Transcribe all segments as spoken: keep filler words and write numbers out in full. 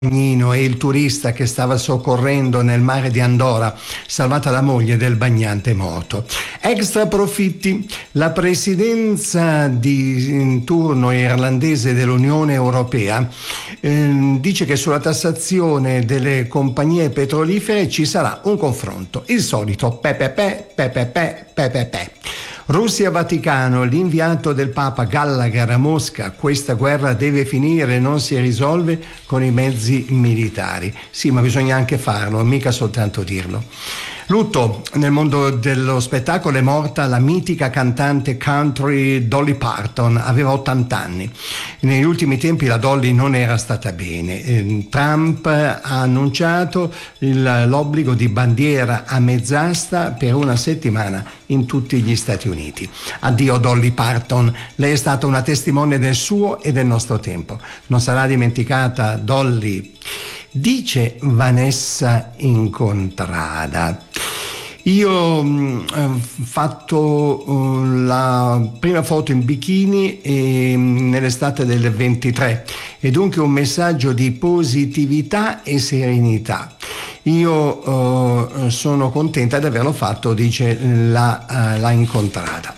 Nino e il turista che stava soccorrendo nel mare di Andorra, salvata la moglie del bagnante morto. Extra profitti. La presidenza di in turno irlandese dell'Unione Europea eh, dice che sulla tassazione delle compagnie petrolifere ci sarà un confronto, il solito pepepe, pepepe, pepepe. Russia-Vaticano, l'inviato del Papa Gallagher a Mosca: questa guerra deve finire, non si risolve con i mezzi militari. Sì, ma bisogna anche farlo, mica soltanto dirlo. Lutto nel mondo dello spettacolo: è morta la mitica cantante country Dolly Parton, aveva ottanta anni. Negli ultimi tempi la Dolly non era stata bene. Trump ha annunciato il, l'obbligo di bandiera a mezz'asta per una settimana in tutti gli Stati Uniti. Addio Dolly Parton, lei è stata una testimone del suo e del nostro tempo. Non sarà dimenticata Dolly. Dice Vanessa Incontrada: io ho mm, fatto uh, la prima foto in bikini e, nell'estate del ventitré, e dunque un messaggio di positività e serenità. Io uh, sono contenta di averlo fatto, dice la, uh, la Incontrada.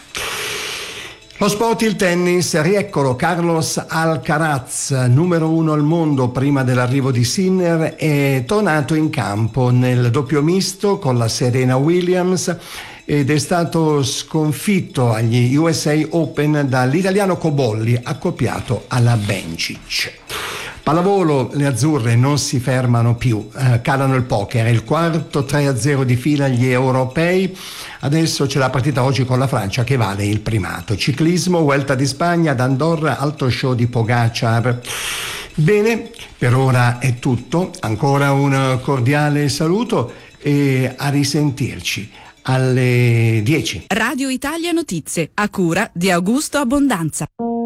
Lo sport, il tennis, rieccolo Carlos Alcaraz, numero uno al mondo prima dell'arrivo di Sinner, è tornato in campo nel doppio misto con la Serena Williams ed è stato sconfitto agli U S A Open dall'italiano Cobolli, accoppiato alla Bencic. Pallavolo, le azzurre non si fermano più, eh, calano il poker, è il quarto tre a zero di fila agli europei. Adesso c'è la partita oggi con la Francia che vale il primato. Ciclismo, Vuelta di Spagna, ad Andorra, alto show di Pogacar. Bene, per ora è tutto, ancora un cordiale saluto e a risentirci alle dieci. Radio Italia Notizie, a cura di Augusto Abbondanza.